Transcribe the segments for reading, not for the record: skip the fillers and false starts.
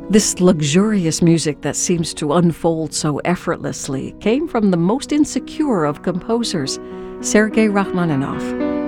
This luxurious music that seems to unfold so effortlessly came from the most insecure of composers, Sergei Rachmaninoff.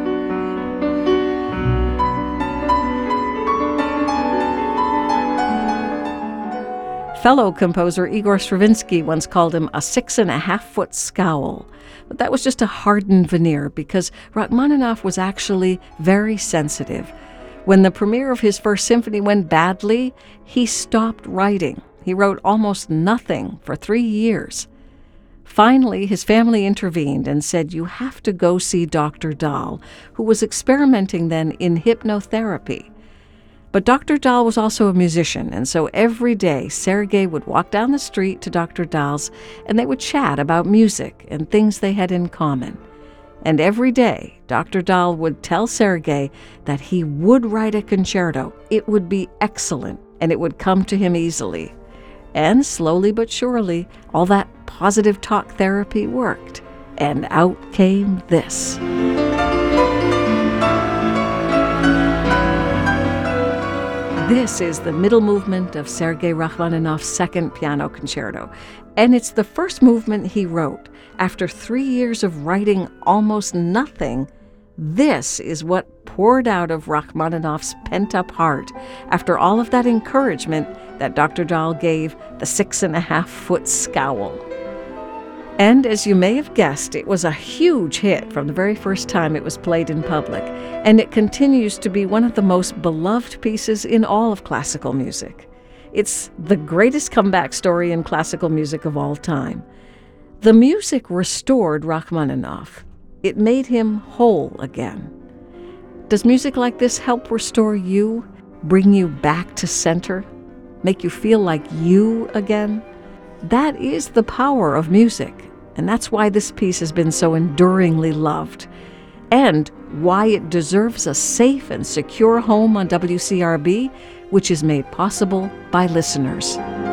Fellow composer Igor Stravinsky once called him a 6.5-foot scowl. But that was just a hardened veneer because Rachmaninoff was actually very sensitive. When the premiere of his first symphony went badly, he stopped writing. He wrote almost nothing for 3 years. Finally, his family intervened and said, "You have to go see Dr. Dahl," who was experimenting then in hypnotherapy. But Dr. Dahl was also a musician, and so every day Sergei would walk down the street to Dr. Dahl's and they would chat about music and things they had in common. And every day, Dr. Dahl would tell Sergei that he would write a concerto. It would be excellent, and it would come to him easily. And slowly but surely, all that positive talk therapy worked, and out came this. This is the middle movement of Sergei Rachmaninoff's second piano concerto, and it's the first movement he wrote. After 3 years of writing almost nothing, this is what poured out of Rachmaninoff's pent-up heart after all of that encouragement that Dr. Dahl gave the 6.5-foot scowl. And as you may have guessed, it was a huge hit from the very first time it was played in public, and it continues to be one of the most beloved pieces in all of classical music. It's the greatest comeback story in classical music of all time. The music restored Rachmaninoff. It made him whole again. Does music like this help restore you, bring you back to center, make you feel like you again? That is the power of music. And that's why this piece has been so enduringly loved, and why it deserves a safe and secure home on WCRB, which is made possible by listeners.